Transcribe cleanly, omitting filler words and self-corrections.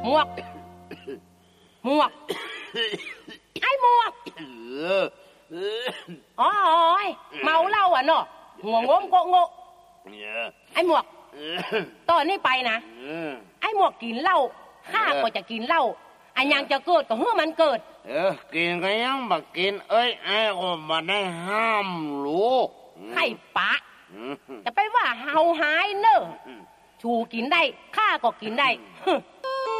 หมวกไอ้หมวกอ๋อเมาเหล้าอ่ะเนาะหัวงมโกโง่ไอ้หมวกตอนนี้ไปนะไอ้หมวกกินเหล้าข้าก็จะกินเหล้าอันยังจะเกิดก็เฮือมันเกิดกินก็ยังบักกินเอ้ยไอ้ก็มาได้ห้ามลูกให้ปะจะไปว่าเฮาหายเนอะชูกินได้ข้าก็กินได้